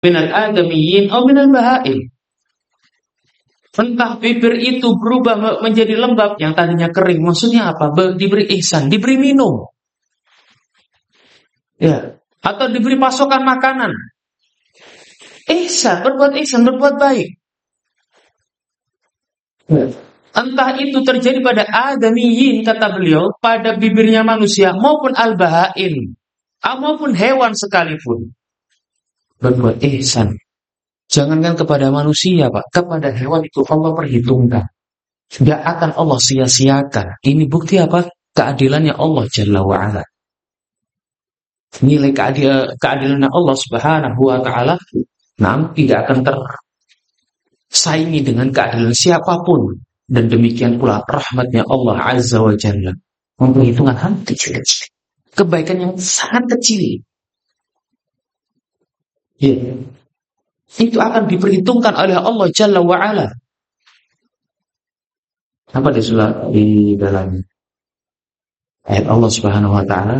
minal adamiyyin atau minal bahaim. Entah bibir itu berubah menjadi lembab yang tadinya kering. Maksudnya apa? Diberi ihsan, diberi minum. Ya, atau diberi pasokan makanan. Ihsan, berbuat baik. Ya. Entah itu terjadi pada adamiyyin, kata beliau, pada bibirnya manusia maupun al-bahaim, maupun hewan sekalipun. Berbuat ihsan. Jangankan kepada manusia, Pak, kepada hewan itu Allah perhitungkan. Tidak akan Allah sia-siakan. Ini bukti apa? Keadilannya Allah Jalla wa'ala. Nilai keadilannya Allah Subhanahu wa ta'ala tidak akan tersaingi dengan keadilan siapapun. Dan demikian pula rahmatnya Allah Azza wa Jalla. Memperhitungkan hal kecil. Kebaikan yang sangat kecil. Ya. Itu akan diperhitungkan oleh Allah Jalla wa'ala. Apa di dalam ayat Allah Subhanahu wa ta'ala?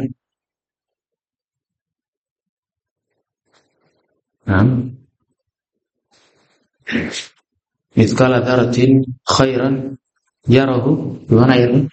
Mithqala dzarratin khairan yarahu. Gimana ayatnya?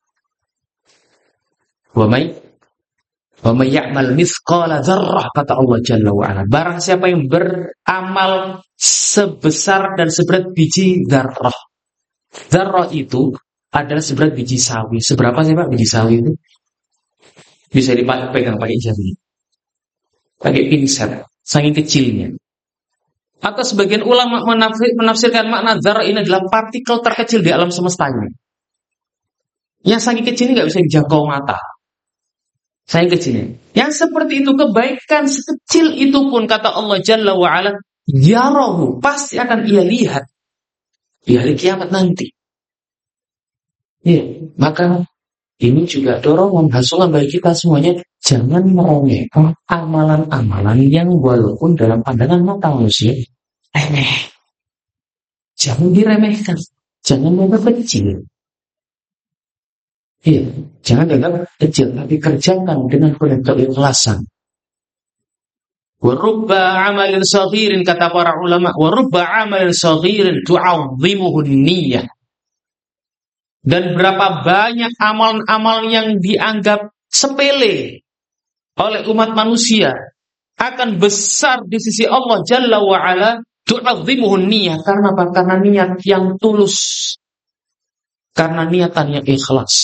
Wa may ya'mal mithqala dzarrah, kata Allah Jalla wa ala. Barang siapa yang beramal sebesar dan seberat biji dzarrah. Dzarrah itu adalah seberat biji sawi. Seberapa sih Pak biji sawi itu? Bisa dipegang pakai jari. Pakai pinset, saking kecilnya. Atau sebagian ulama menafsirkan makna dzarrah ini adalah partikel terkecil di alam semestanya. Yang saking kecil ini nggak bisa dijangkau mata. Saking kecilnya. Yang seperti itu, kebaikan sekecil itu pun, kata Allah Jalla wa'ala, yarahu, pasti akan ia lihat di hari kiamat nanti. Ya, maka ini juga dorongan, hasulan bagi kita semuanya. Jangan meremehkan amalan-amalan yang walaupun dalam pandangan mata manusia remeh. Jangan diremehkan. Jangan dianggap kecil. Iya, jangan dianggap kecil, tapi kerjakan dengan penuh keikhlasan. Wa rubba amalin saghirin, kata para ulama, wa rubba amalin saghirin tu'azzimuhu niyyah. Dan berapa banyak amal-amal yang dianggap sepele oleh umat manusia akan besar di sisi Allah Jalla wa ala, tu'azzimuhu niyyah. Karena apa? Karena niat yang tulus, karena niatan yang ikhlas.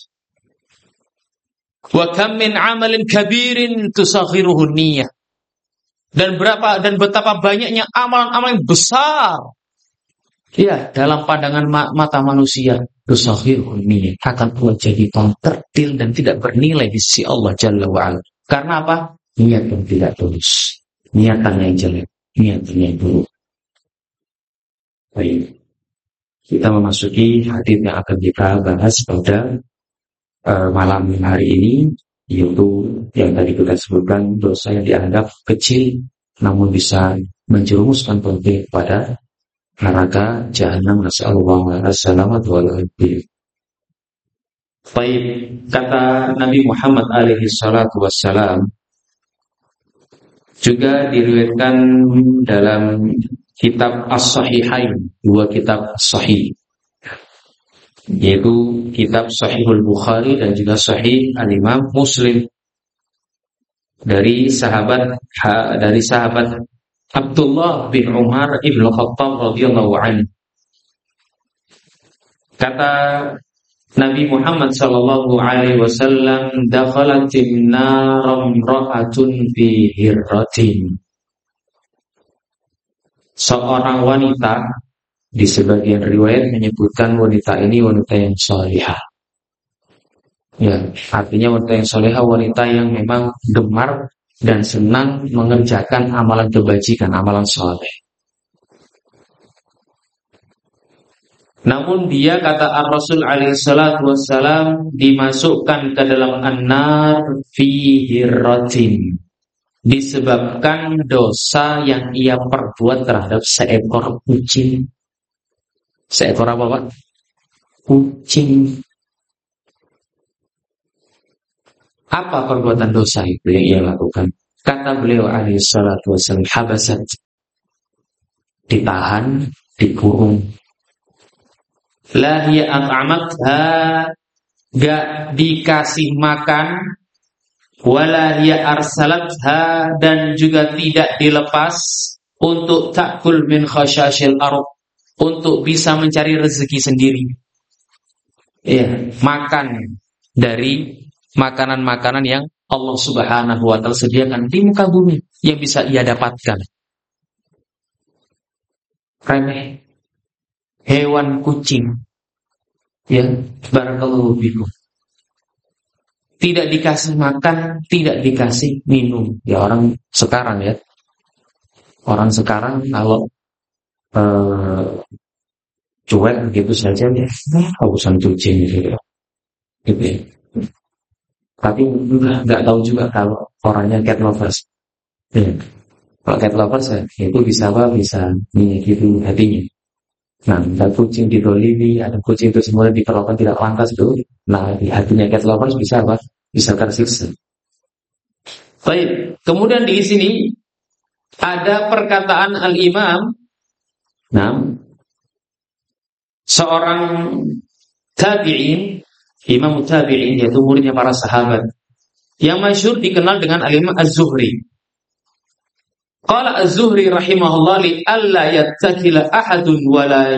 Wa kam min amalin kabirin tusaghiruhu niyyah. Dan betapa banyaknya amalan-amalan yang besar, ya, dalam pandangan mata manusia, tusaghiruhu niyyah, akan jadi tertil dan tidak bernilai di sisi Allah Jalla wa ala. Karena apa? Niat yang tidak tulus, niatan yang jelek, niatan yang buruk. Baik, kita memasuki hadis yang akan kita bahas pada malam hari ini, yaitu yang tadi kita sebutkan, dosa yang dianggap kecil namun bisa menjerumuskan pemilik pada neraka jahanam. Nasallallahu alaihi wasallam. Baik, kata Nabi Muhammad alaihi salatu wassalam, juga diriwayatkan dalam kitab As-Sahihain, dua kitab sahih, yaitu kitab Sahihul Bukhari dan juga Sahih Al-Imam Muslim, dari sahabat Abdullah bin Umar ibn Khattab radhiyallahu anhu. Kata Nabi Muhammad sallallahu alaihi wasallam, dakhalatin nar imra'atun fi hirratin. Seorang wanita, di sebagian riwayat menyebutkan wanita ini wanita yang salihah. Ya, artinya wanita yang salihah, wanita yang memang gemar dan senang mengerjakan amalan kebajikan, amalan saleh. Namun dia, kata Ar-Rasul alaihi salatu wassalam, dimasukkan ke dalam an-nar fi hirratin, disebabkan dosa yang ia perbuat terhadap seekor kucing. Seekor apa, Pak? Kucing. Apa perbuatan dosa itu yang ia lakukan? Kata beliau alaihi salatu wassalam, habasat ditahan, dikurung. La hiya at'amatha, gak dikasih makan, wala hiya arsalatha, dan juga tidak dilepas untuk ta'kul min khashashil ardh, untuk bisa mencari rezeki sendiri. Ya, makan dari makanan-makanan yang Allah Subhanahu wa taala sediakan di muka bumi yang bisa ia dapatkan. Remeh. Hewan kucing. Ya, barakallahu fikum. Tidak dikasih makan, tidak dikasih minum. Ya, orang sekarang ya. Orang sekarang kalau cuek gitu saja ya, urusan kucing gitu ya. Gitu ya. Tapi nggak tahu juga kalau orangnya cat lovers. Ya. Kalau cat lovers ya, itu bisa apa? Bisa menyakiti hatinya. Nah, ada kucing didolimi, ada kucing itu semuanya diperlakukan tidak pantas itu. Nah, di hatinya cat lovers bisa apa? Bisa tersiksa. Baik, kemudian di sini ada perkataan al-Imam, nah, seorang tabi'in, Imam tabi'in, yaitu muridnya para sahabat, yang masyhur dikenal dengan al-Imam Az-Zuhri. Qala Az-Zuhri rahimahullah, li alla yattakila ahadun wala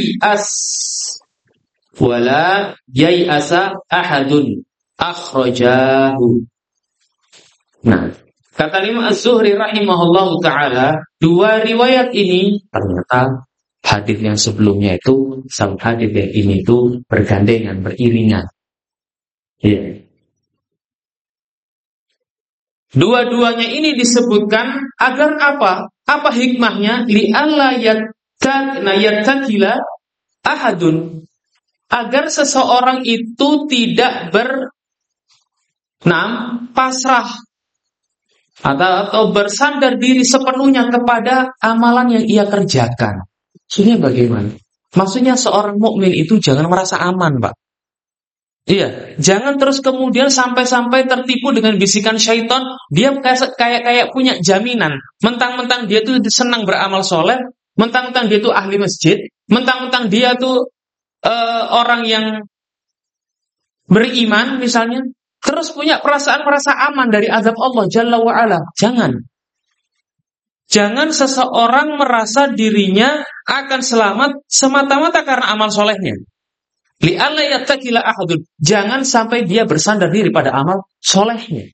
yai'asa ahadun akhrajahu. Nah, kata Imam Az-Zuhri rahimahullah ta'ala, dua riwayat ini ternyata hadis yang sebelumnya itu sama hadis yang ini itu bergandengan, beriringan. Ya. Dua-duanya ini disebutkan agar apa? Apa hikmahnya? Li'alla yattakila ahadun, agar seseorang itu tidak pasrah atau bersandar diri sepenuhnya kepada amalan yang ia kerjakan. Maksudnya bagaimana? Maksudnya seorang mukmin itu jangan merasa aman, Pak. Iya, jangan terus kemudian sampai-sampai tertipu dengan bisikan syaitan. Dia kayak punya jaminan. Mentang-mentang dia tuh senang beramal soleh, mentang-mentang dia tuh ahli masjid, mentang-mentang dia tuh orang yang beriman misalnya, terus punya perasaan merasa aman dari azab Allah Jalla wa'ala. Jangan seseorang merasa dirinya akan selamat semata-mata karena amal solehnya. Li'alla yattakila ahadun, jangan sampai dia bersandar diri pada amal solehnya.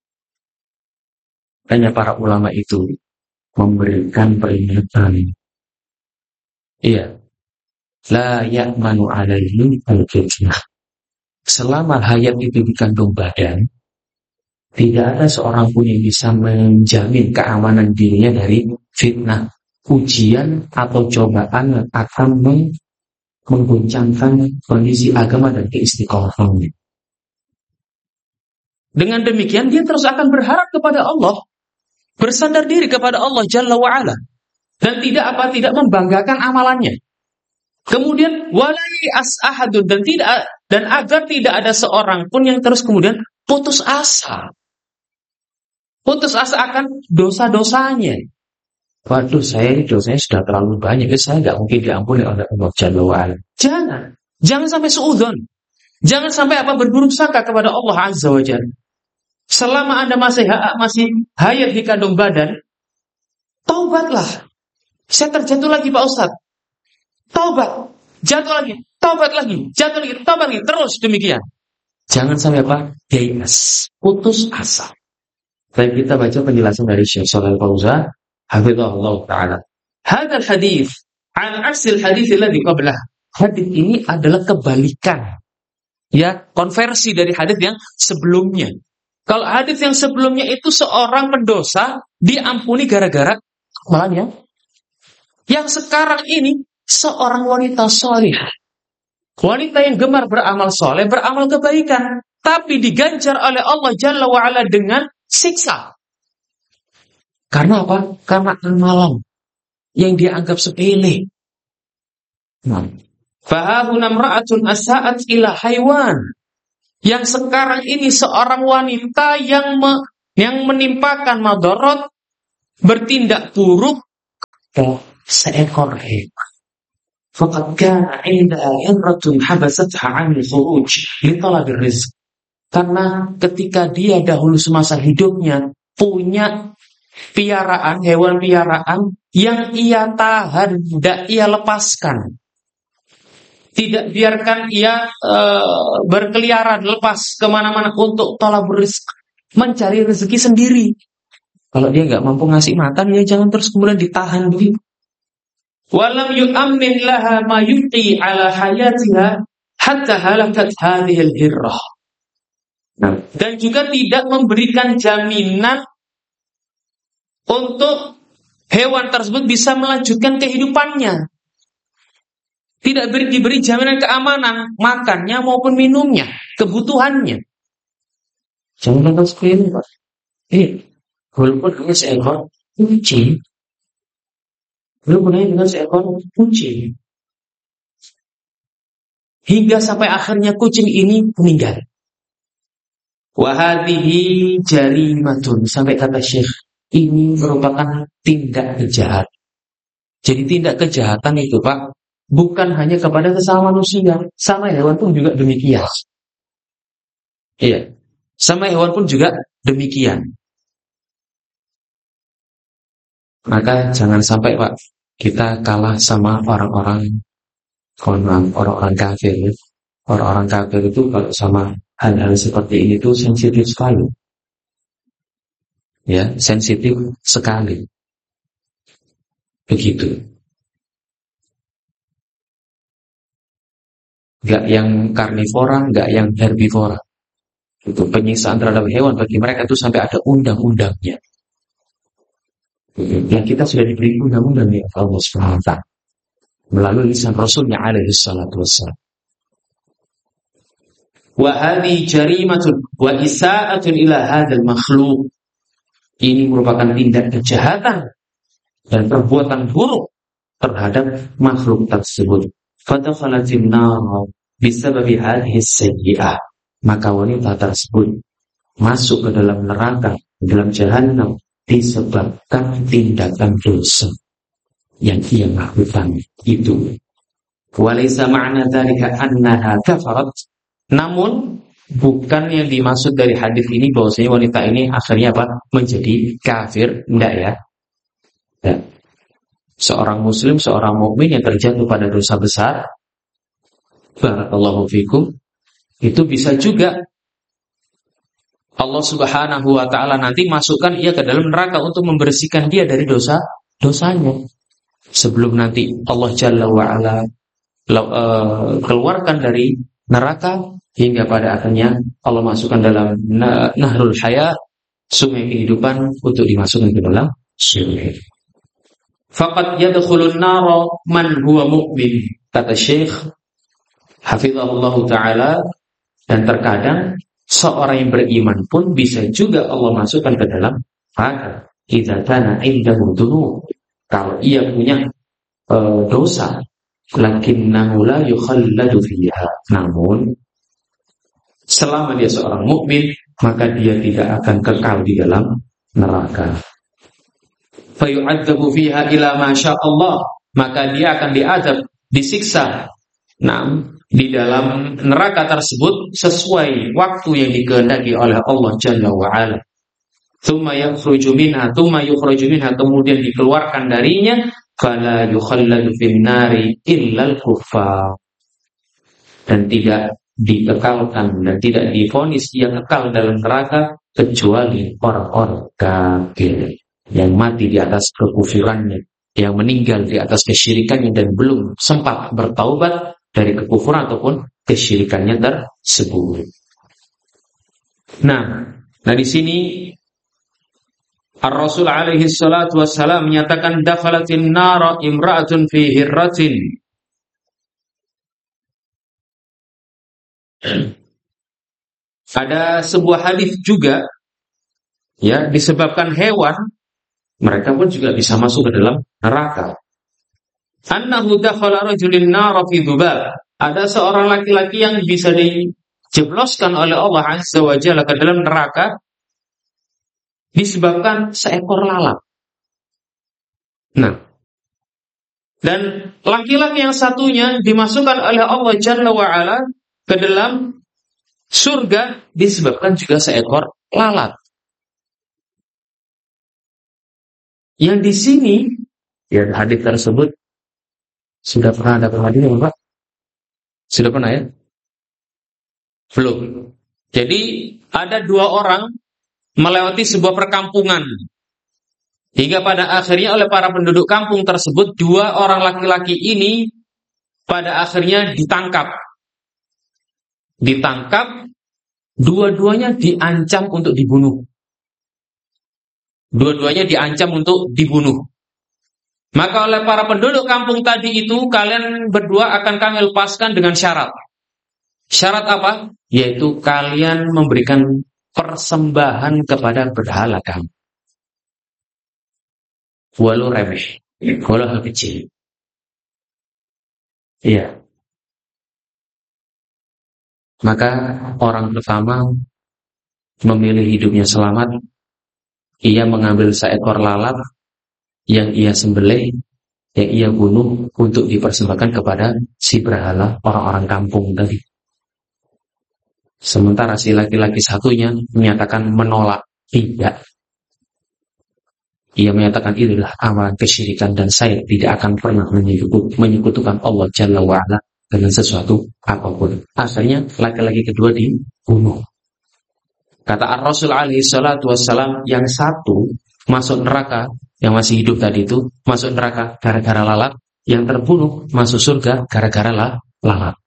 Hanya para ulama itu memberikan peringatan. Iya. La ya'manu alaihi al-fitnah. Selama hayat itu dikandung badan, tidak ada seorang pun yang bisa menjamin keamanan dirinya dari fitnah, ujian atau cobaan akan mengguncangkan kondisi agama dan keistiqomahannya. Dengan demikian dia terus akan berharap kepada Allah, bersandar diri kepada Allah Jalla wa'ala, dan tidak membanggakan amalannya. Kemudian walai as'ahadun, dan agar tidak ada seorang pun yang terus kemudian putus asa akan dosa-dosanya. Waduh, dosanya sudah terlalu banyak, saya nggak mungkin diampuni oleh Allah Jalla wa'ala. Jangan sampai suudzon. Jangan sampai berburuk sangka kepada Allah Azza wa Jalla. Selama Anda masih hayat di kandung badan, taubatlah. Saya terjatuh lagi Pak Ustadz. Taubat, jatuh lagi, taubat lagi, jatuh lagi, taubat lagi, terus demikian. Jangan sampai yai'as, putus asa. Baik, kita baca penjelasan dari Syekh Shalal Fauzan hafizahullah ta'ala. Hadzal hadis an aksil hadis alladhi qablah. Hadis ini adalah kebalikan, ya, konversi dari hadis yang sebelumnya. Kalau hadis yang sebelumnya itu seorang pendosa diampuni gara-gara amalannya. Yang sekarang ini seorang wanita solihah, wanita yang gemar beramal soleh, beramal kebaikan, tapi diganjar oleh Allah Jalla wa'ala dengan siksa. Karena apa? Karena amalan yang dia anggap sepele. Fahahuna imra'atun asa'at ila haywan. Yang sekarang ini seorang wanita yang menimpakan madarat, bertindak buruk seekor hewan. Faqad kana 'indaha imratun habasatha 'anil khuruj li talabil rizq. Karena ketika dia dahulu semasa hidupnya punya piaraan, hewan piaraan yang ia tahan, tidak ia lepaskan. Tidak biarkan ia berkeliaran lepas kemana-mana untuk talabur rizq, mencari rezeki sendiri. Kalau dia nggak mampu ngasih makan, ya jangan terus kemudian ditahan begitu. Walam yu'ammin laha ma yuqi ala hayatiha hatta halakat hadhil hirrah. Dan juga tidak memberikan jaminan untuk hewan tersebut bisa melanjutkan kehidupannya. Tidak diberi jaminan keamanan makannya maupun minumnya, kebutuhannya. Jangan nonton seperti Pak. Walaupun hanya seekor kucing, hingga sampai akhirnya kucing ini meninggal. Wahadihi jarimatun, sampai kata Syekh, ini merupakan tindak kejahatan. Jadi tindak kejahatan itu Pak, bukan hanya kepada sesama manusia, sama hewan pun juga demikian. Iya, sama hewan pun juga demikian. Maka jangan sampai Pak, kita kalah sama orang-orang kafir. Orang-orang kafir itu kalau sama hal-hal seperti ini tuh sensitif sekali. Ya, sensitif sekali. Begitu. Gak yang karnivora, gak yang herbivora. Itu penyiksaan terhadap hewan bagi mereka itu sampai ada undang-undangnya. Yang kita sudah diberi undang-undang ya Allah SWT melalui lisan Rasulnya alaihi salatu wassalam. Wa hadhi jarimatun wa isa'atun ila hadzal makhluq. Ini merupakan tindak kejahatan dan perbuatan buruk terhadap makhluk tersebut. Fadakhalatin nar bisababi hadhihi sayyi'ah. Maka wanita tersebut masuk ke dalam neraka, dalam jahanam, disebabkan tindakan dosa yang ia lakukan itu. Walaysa ma'na dzalika annaha kafarat. Namun bukan yang dimaksud dari hadis ini bahwasanya wanita ini akhirnya apa? Menjadi kafir, enggak ya? Ya. Seorang muslim, seorang mukmin yang terjatuh pada dosa besar, barakallahu fikum, itu bisa juga Allah Subhanahu wa ta'ala nanti masukkan ia ke dalam neraka untuk membersihkan dia dari dosanya. Sebelum nanti Allah Jalla wa Ala keluarkan dari neraka hingga pada akhirnya Allah masukkan dalam Nahrul Hayat, sungai kehidupan, untuk dimasukkan ke dalam surga. Faqad yadkhulun nara man huwa mu'min, kata Syekh hafizahullah ta'ala. Dan terkadang seorang yang beriman pun bisa juga Allah masukkan ke dalam neraka. Idza kana indahu dzunub, kalau ia punya dosa, lakinnahu la yukhalladu fiha. Namun selama dia seorang mukmin, maka dia tidak akan kekal di dalam neraka. Fa yu'adzabu fiha ila ma syaa Allah, maka dia akan diazab, disiksa di dalam neraka tersebut sesuai waktu yang dikehendaki oleh Allah Jalla wa Ala. Tsumma yakhruju minha, kemudian dikeluarkan darinya, fala yukhalladu fin nari illal kuffar. Dan tidak dikekalkan dan tidak divonis dia kekal dalam neraka kecuali orang-orang kafir yang mati di atas kekufurannya, yang meninggal di atas kesyirikannya dan belum sempat bertaubat dari kekufuran ataupun kesyirikannya tersebut. Nah di sini Ar-Rasul alaihi salatu wassalam menyatakan dakhalatin nara imra'atun fi hirratin. Ada sebuah hadis juga ya, disebabkan hewan mereka pun juga bisa masuk ke dalam neraka. Annahu dakhala rajulin nara fi dhubab. Ada seorang laki-laki yang bisa dijebloskan oleh Allah Azza wa Jalla ke dalam neraka disebabkan seekor lalat. Nah, Dan laki-laki yang satunya dimasukkan oleh Allah Jalla wa'ala ke dalam surga disebabkan juga seekor lalat. Yang di sini, ya hadis tersebut sudah pernah ada hadisnya, Pak? Sudah pernah ya? Belum. Jadi ada dua orang melewati sebuah perkampungan. Hingga pada akhirnya oleh para penduduk kampung tersebut, dua orang laki-laki ini pada akhirnya ditangkap. Dua-duanya diancam untuk dibunuh. Dua-duanya diancam untuk dibunuh. Maka oleh para penduduk kampung tadi itu, kalian berdua akan kami lepaskan dengan syarat. Syarat apa? Yaitu kalian memberikan persembahan kepada berhala kami. Walau remeh, walau hal kecil. Iya. Maka orang pertama memilih hidupnya selamat. Ia mengambil seekor lalat yang ia sembelih, yang ia bunuh untuk dipersembahkan kepada si berhala orang-orang kampung tadi. Sementara si laki-laki satunya menyatakan menolak, tidak. Ia menyatakan inilah amalan kesyirikan dan saya tidak akan pernah menyekutukan Allah Jalla wa'ala dengan sesuatu apapun. Akhirnya laki-laki kedua dibunuh. Kata Ar-Rasul alaihi salatu wassalam, yang satu masuk neraka, yang masih hidup tadi itu masuk neraka gara-gara lalat, yang terbunuh masuk surga gara-gara lalat.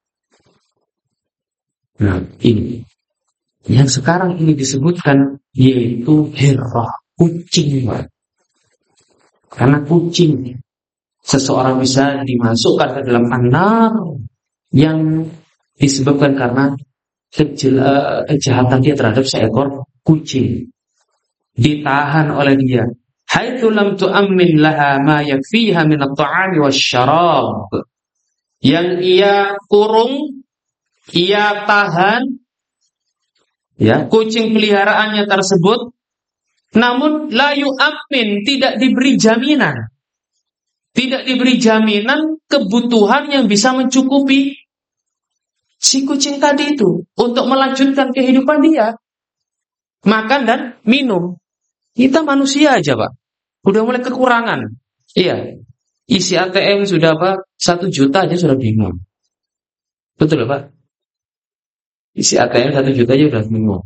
Nah, ini yang sekarang ini disebutkan yaitu hirrah, kucing. Karena kucing, seseorang bisa dimasukkan ke dalam an-nar yang disebabkan karena kejahatan dia terhadap seekor kucing. Ditahan oleh dia. Haitsu lam tu'ammin laha ma yakfiha min at-ta'ami wasyarab. Yang ia kurung, ia tahan, ya, kucing peliharaannya tersebut. Namun la yu'ammin, tidak diberi jaminan. Tidak diberi jaminan kebutuhan yang bisa mencukupi si kucing tadi itu untuk melanjutkan kehidupan dia. Makan dan minum. Kita manusia aja, Pak. Udah mulai kekurangan. Iya. Isi ATM sudah, Pak, 1 juta aja sudah bingung. Betul, Pak? Isi ATM 1 juta aja udah bingung.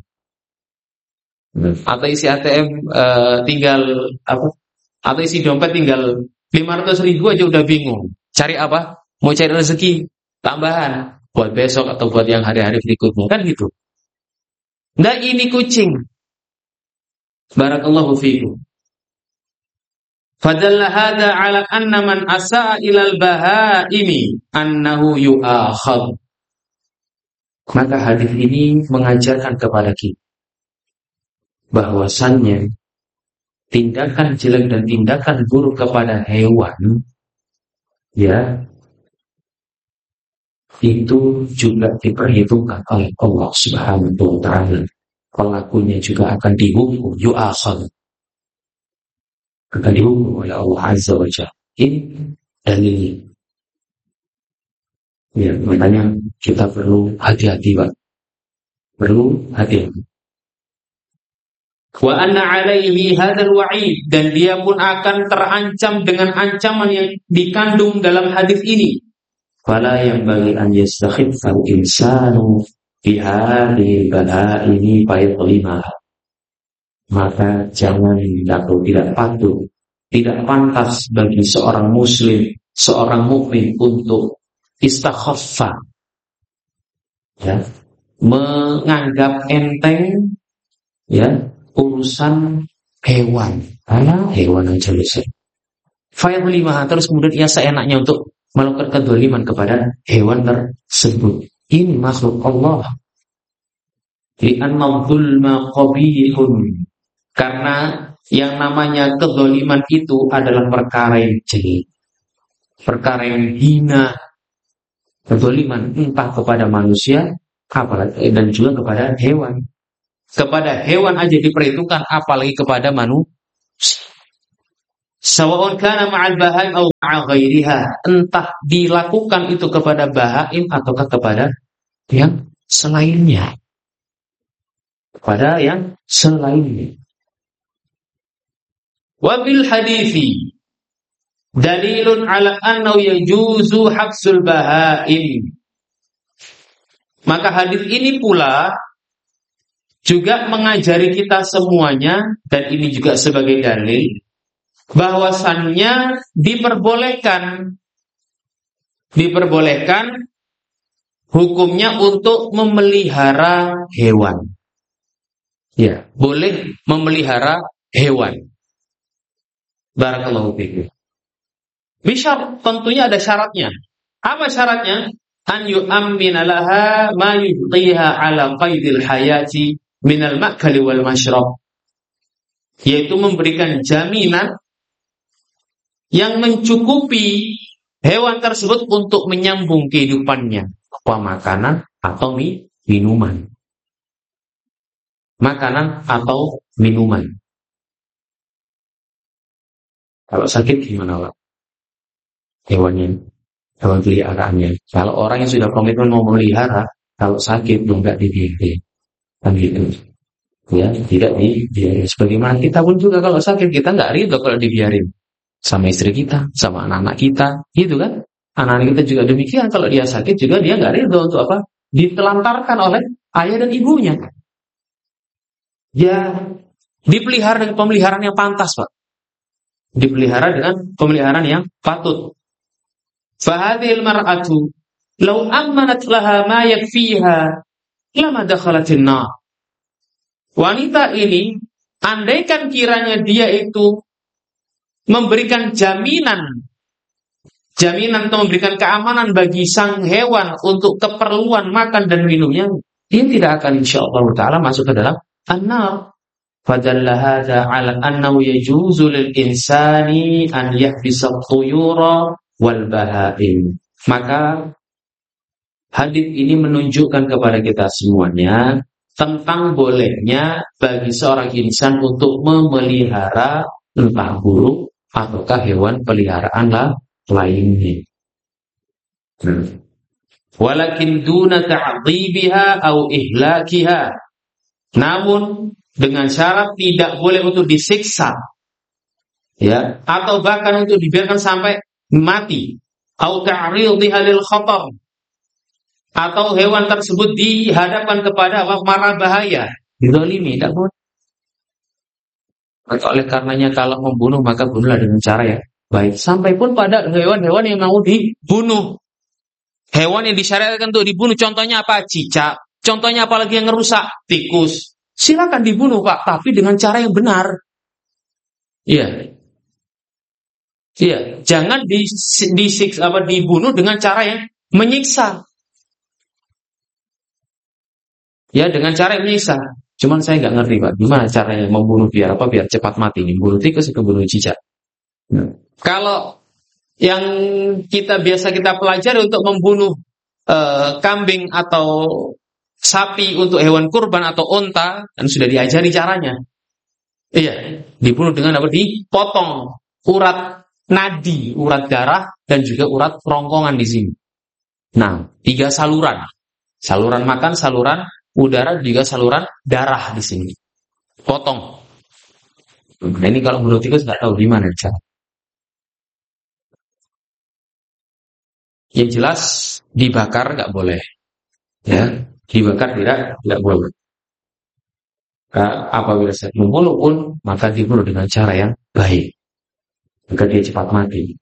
Atau isi ATM tinggal apa? Atau isi dompet tinggal 500.000 aja udah bingung. Cari apa? Mau cari rezeki tambahan buat besok atau buat yang hari-hari berikutnya, kan gitu. Nah, ini kucing. Barakallahu fiikum. Fadalla hada ala anna man asaa ilal bahaimi annahu yu'akhad. Maka hadis ini mengajarkan kepada kita bahwasannya tindakan jelek dan tindakan buruk kepada hewan, ya, itu juga diperhitungkan oleh Allah Subhanahu wa ta'ala. Pelakunya juga akan dihukum, yu'akhad, akan dihukum oleh Allah Azza wa Jalla. Ini dalilnya. Ya, makanya kita perlu hati-hati, Pak. Perlu hati-hati. Wa anna alaihi hadzal wa'id, dan dia pun akan terancam dengan ancaman yang dikandung dalam hadis ini. Fala yang bagi an yastakhifal insanu fi hadhil bala'i fayadhlimah. Maka jangan atau tidak patut, tidak pantas bagi seorang muslim, seorang mukmin untuk istakhaffa, ya, menganggap enteng, ya, urusan hewan. Karena hewan aja bisa. Fayadhlimah, terus kemudian ia seenaknya untuk melakukan kedzaliman kepada hewan tersebut. Ini makhluk Allah. Li'anna dzulma qabihun. Karena yang namanya kedzaliman itu adalah perkara yang jelek, perkara yang hina. Kedzaliman entah kepada manusia, apalagi dan juga kepada hewan. Kepada hewan aja diperhitungkan, apalagi kepada manusia. Sawa'un kana ma'al bahaim atau ma'a ghairiha, entah dilakukan itu kepada bahaim ataukah kepada yang selainnya. Kepada yang selainnya. Wa bil hadithi dalilun ala annahu yajuzu habsul bahaim. Maka hadis ini pula juga mengajari kita semuanya, dan ini juga sebagai dalil bahwasannya diperbolehkan hukumnya untuk memelihara hewan. Ya, boleh memelihara hewan. Barakallahu fiikum. Bisyar, tentunya ada syaratnya. Apa syaratnya? An yu'ammina laha ma yubqiha ala qaidil hayati minal ma'kali wal mashrab. Yaitu memberikan jaminan yang mencukupi hewan tersebut untuk menyambung kehidupannya, apa makanan atau minuman. Makanan atau minuman. Kalau sakit gimana, Pak? Hewan peliharaannya. Kalau orang yang sudah komitmen mau melihara, kalau sakit enggak dibiarin. Kan gitu. Ya, tidak dibiarin. Sebagaimana kita pun juga kalau sakit, kita enggak ridho kalau dibiarin. Sama istri kita, sama anak-anak kita, gitu kan? Anak-anak kita juga demikian, kalau dia sakit juga dia nggak ridho untuk apa? Ditelantarkan oleh ayah dan ibunya. Ya, dipelihara dengan pemeliharaan yang pantas, Pak. Dipelihara dengan pemeliharaan yang patut. Fahadhil mar'atu law ammanat laha ma yakfiha lama dakhalatin nar. Wanita ini, andaikan kiranya dia itu memberikan jaminan atau memberikan keamanan bagi sang hewan untuk keperluan makan dan minumnya, dia tidak akan insyaallah ta'ala masuk ke dalam an-nar. Fadalla hadza 'ala annahu yajuzu lil insani an yahbisa at-tuyura wal bahaim. Maka hadis ini menunjukkan kepada kita semuanya tentang bolehnya bagi seorang insan untuk memelihara entah burung ataukah hewan peliharaan lainnya. Walakin duna ta'dhibiha au ihlakiha. Namun dengan syarat tidak boleh untuk disiksa. Ya, atau bahkan untuk dibiarkan sampai mati. Au ta'ridhiha lil khatar. Atau hewan tersebut dihadapkan kepada mara bahaya, dizalimi, tidak boleh. Oleh karenanya kalau membunuh maka bunuhlah dengan cara yang baik. Sampai pun pada hewan-hewan yang mau dibunuh. Hewan yang disyariatkan untuk dibunuh, contohnya apa? Cicak. Contohnya apalagi yang ngerusak? Tikus. Silakan dibunuh, Pak, tapi dengan cara yang benar. Iya. Iya, jangan dibunuh dengan cara yang menyiksa. Ya, dengan cara yang menyiksa. Cuman saya nggak ngerti, Pak, gimana caranya membunuh biar cepat mati nih, bunuh tikus atau bunuh cicak. Kalau yang biasa kita pelajari untuk membunuh kambing atau sapi untuk hewan kurban atau unta, kan sudah diajari caranya. Iya, dibunuh dengan apa? Dipotong urat nadi, urat darah dan juga urat kerongkongan di sini. Nah, 3 saluran. Saluran makan, saluran udara, juga saluran darah di sini. Potong. Nah, ini kalau bunuh tikus nggak tahu gimana cara. Yang jelas dibakar nggak boleh. Ya, dibakar tidak boleh. Apabila saya membunuh pun maka dibunuh dengan cara yang baik agar dia cepat mati.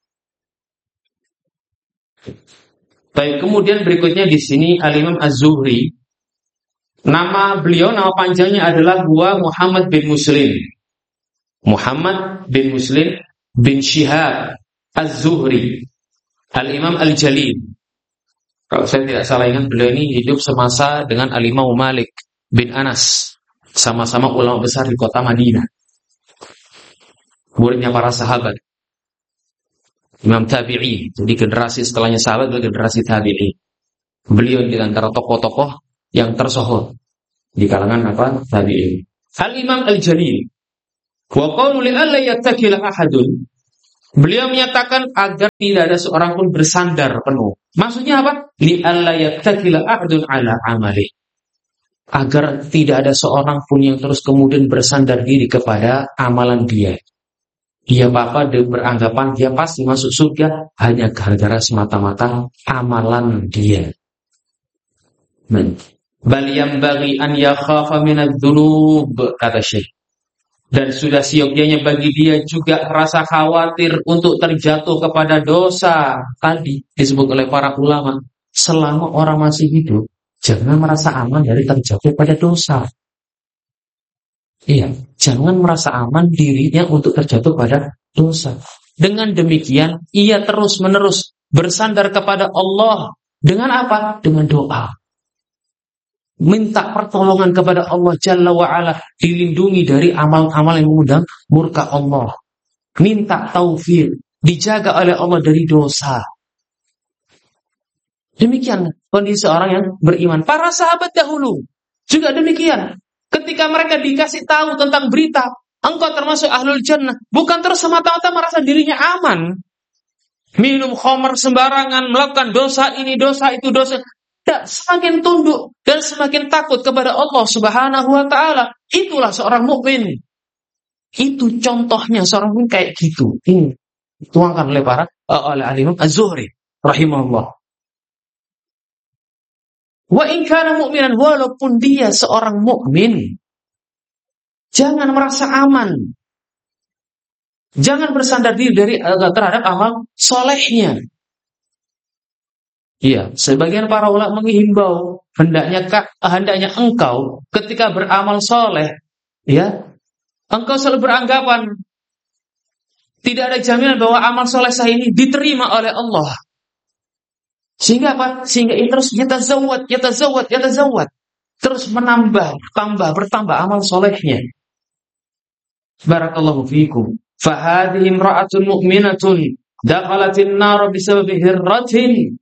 Baik, kemudian berikutnya di sini Al-Imam Az-Zuhri, nama panjangnya adalah Muhammad bin Muslim. Muhammad bin Muslim bin Shihab Az-Zuhri, Al-Imam Al-Jalil. Kalau saya tidak salah ingat, beliau ini hidup semasa dengan Al-Imam Malik bin Anas. Sama-sama ulama besar di kota Madinah. Muridnya para sahabat. Imam Tabi'i. Jadi generasi setelahnya sahabat adalah generasi Tabi'i. Beliau di antara tokoh-tokoh yang tersohor di kalangan Tabi'i. Al-Imam Al-Jalil. Wa qawlu li alla yattakila ahadun Beliau menyatakan agar tidak ada seorang pun bersandar penuh. Maksudnya apa? Li'alla yattakila a'dun ala amali. Agar tidak ada seorang pun yang terus kemudian bersandar diri kepada amalan dia. Dia beranggapan dia pasti masuk surga hanya gara-gara semata-mata amalan dia. Bal yanbaghi an yakhafa minadz-dzunub, kata Syekh. Dan sudah seyogyanya bagi dia juga rasa khawatir untuk terjatuh kepada dosa. Tadi disebut oleh para ulama, selama orang masih hidup, jangan merasa aman dari terjatuh pada dosa. Iya, jangan merasa aman dirinya untuk terjatuh pada dosa. Dengan demikian, ia terus-menerus bersandar kepada Allah. Dengan apa? Dengan doa. Minta pertolongan kepada Allah Jalla wa'ala, dilindungi dari amal-amal yang mengundang murka Allah. Minta taufik, dijaga oleh Allah dari dosa. Demikian kondisi orang yang beriman. Para sahabat dahulu juga demikian. Ketika mereka dikasih tahu tentang berita, engkau termasuk ahlul jannah, bukan terus semata-mata merasa dirinya aman. Minum khamar sembarangan, melakukan dosa ini, dosa itu, dosa. Tidak, semakin tunduk dan semakin takut kepada Allah Subhanahu wa ta'ala. Itulah seorang mukmin. Itu contohnya seorang mukmin kayak gitu. Ini dituangkan oleh Al-Imam Az-Zuhri rahimahullah. Wa in kana mu'minan, walaupun dia seorang mukmin, jangan merasa aman. Jangan bersandar diri terhadap amal solehnya. Iya, sebagian para ulama menghimbau hendaknya engkau ketika beramal soleh, ya, engkau selalu beranggapan tidak ada jaminan bahwa amal soleh saya ini diterima oleh Allah. Sehingga apa? Sehingga ini terus yatazawwad, terus bertambah amal solehnya. Barakallahu fiikum. Fahadhihi imra'atun mu'minatun dakhalatin nar bisababi hirratin.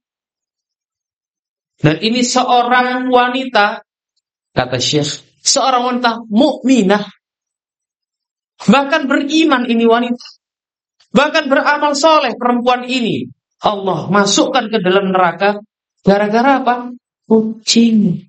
Dan ini seorang wanita, kata Syekh, seorang wanita mukminah, bahkan beriman ini wanita, bahkan beramal soleh perempuan ini, Allah masukkan ke dalam neraka gara-gara apa? Kucing.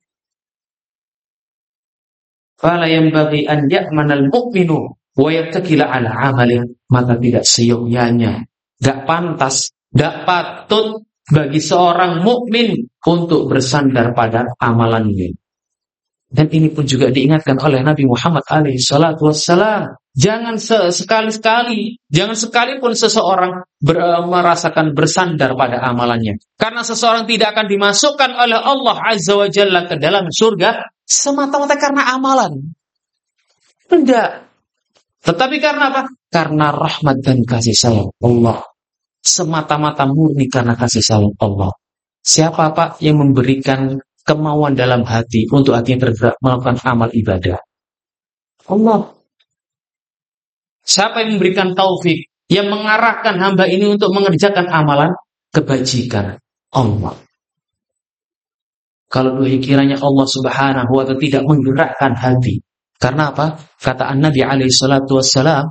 Fala yanbaghi an ya'manal mu'minu wa yattakila ala amalin. Maka tidak seyogyanya, gak pantas, gak patut bagi seorang mukmin untuk bersandar pada amalannya. Dan ini pun juga diingatkan oleh Nabi Muhammad alaihi salatu wassalam. Jangan sekali-sekali, jangan sekalipun seseorang merasakan bersandar pada amalannya. Karena seseorang tidak akan dimasukkan oleh Allah Azza wa Jalla ke dalam surga semata-mata karena amalan. Tidak. Tetapi karena apa? Karena rahmat dan kasih sayang Allah. Semata-mata murni karena kasih sayang Allah. Siapa Pak yang memberikan kemauan dalam hati untuk hati yang tergerak melakukan amal ibadah? Allah. Siapa yang memberikan taufik, yang mengarahkan hamba ini untuk mengerjakan amalan kebajikan? Allah. Kalau kiranya Allah Subhanahu wa ta'ala tidak menggerakkan hati. Karena apa? Kata Nabi alaihi salatu wassalam,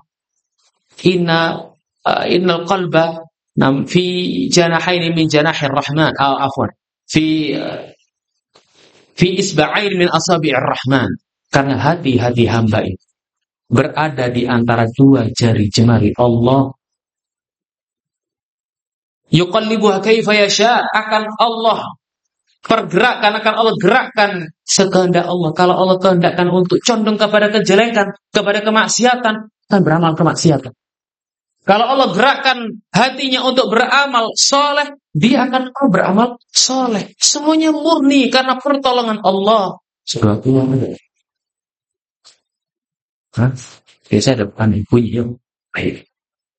innal qalba fi janahaini min janahir rahman, fi isba'ain min asabi'ir rahman. Karena hati-hati hamba ini berada di antara dua jari jemari Allah. Yuqallibuha kaifa yasha, akan Allah gerakkan sekehendak Allah. Kalau Allah kehendakkan untuk condong kepada kejelekan, kepada kemaksiatan, kan beramal kemaksiatan. Kalau Allah gerakkan hatinya untuk beramal soleh, dia akan beramal soleh. Semuanya murni karena pertolongan Allah. Biasa ada bunyi yang baik.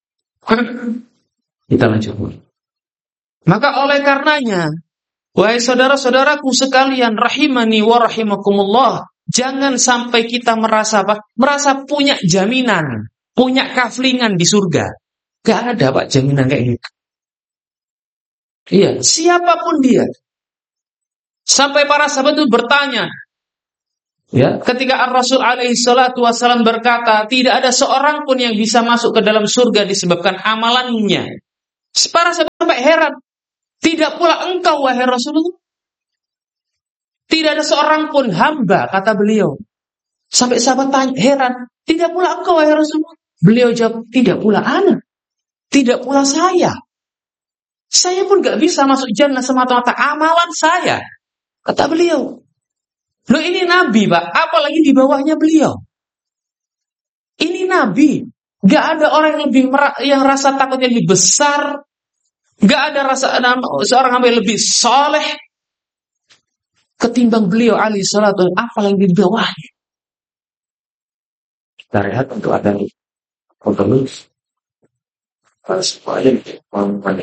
Kita lanjut. Maka oleh karenanya, wahai saudara-saudaraku sekalian, rahimani wa rahimakumullah, jangan sampai kita merasa punya jaminan, punya kaflingan di surga. Gak ada Pak jaminan kayak gitu. Iya, siapapun dia. Sampai para sahabat itu bertanya, Ya, ketika Rasul alaihi salatu wasallam berkata, tidak ada seorang pun yang bisa masuk ke dalam surga disebabkan amalannya. Para sahabat heran, tidak pula engkau wahai Rasulullah. Tidak ada seorang pun hamba, kata beliau. Sampai sahabat tanya, heran, tidak pula engkau wahai Rasulullah. Beliau jawab, tidak pula ana, tidak pula saya. Saya pun gak bisa masuk jannah semata-mata amalan saya, kata beliau. Loh, ini Nabi, Pak, apalagi di bawahnya beliau. Ini Nabi, gak ada orang yang lebih yang rasa takutnya lebih besar, gak ada rasa seorang yang lebih soleh ketimbang beliau alaihi salatu, apalagi di bawahnya. Kita lihat untuk ada kontrol supaya